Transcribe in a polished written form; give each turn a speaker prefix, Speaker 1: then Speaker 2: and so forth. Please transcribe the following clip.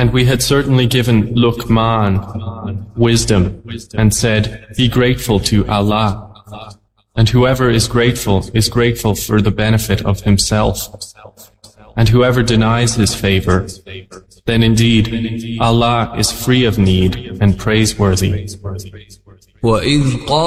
Speaker 1: And we had certainly given Luqman wisdom and said, be grateful to Allah. And whoever is grateful for the benefit of himself. And whoever denies his favor, then indeed Allah is free of need and praiseworthy.
Speaker 2: وَإِذْ